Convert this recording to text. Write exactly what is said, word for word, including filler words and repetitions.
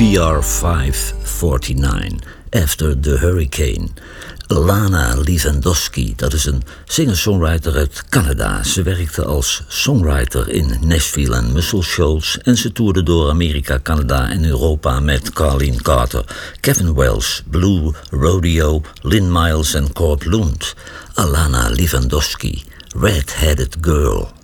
B R vijf negenenveertig, After the Hurricane. Lana Lewandowski, dat is een singer-songwriter uit Canada. Ze werkte als songwriter in Nashville en Muscle Shoals en ze toerde door Amerika, Canada en Europa met Carleen Carter, Kevin Welsh, Blue Rodeo, Lynn Miles en Court Lund. Alana Lewandowski, Red-Headed Girl.